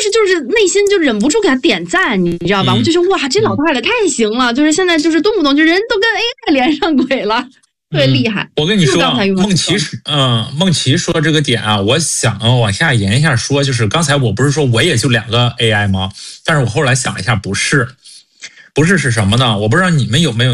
时就是内心就忍不住给他点赞，你知道吧？我就说哇，这老太太太行了，就是现在就是动不动就人都跟 AI 连上轨了。特别厉害。 我跟你说，梦琪说这个点啊，我想往下延一下说，就是刚才我不是说我也就2个 AI 吗？但是我后来想了一下，不是是什么呢？我不知道你们有没有